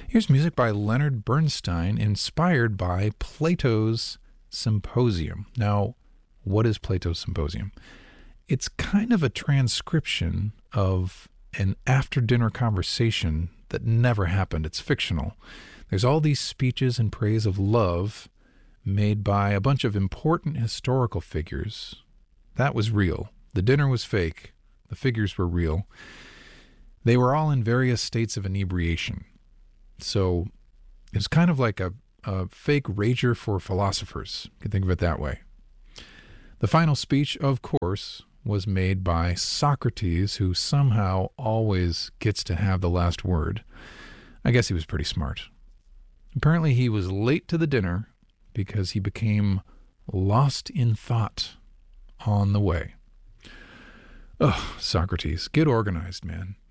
Here's music by Leonard Bernstein, inspired by Plato's Symposium. Now, what is Plato's Symposium? It's kind of a transcription of an after-dinner conversation that never happened. It's fictional. There's all these speeches in praise of love made by a bunch of important historical figures. That was real. The dinner was fake. The figures were real. They were all in various states of inebriation. So it's kind of like a fake rager for philosophers. You can think of it that way. The final speech, of course, was made by Socrates, who somehow always gets to have the last word. I guess he was pretty smart. Apparently he was late to the dinner because he became lost in thought on the way. Oh, Socrates, get organized, man.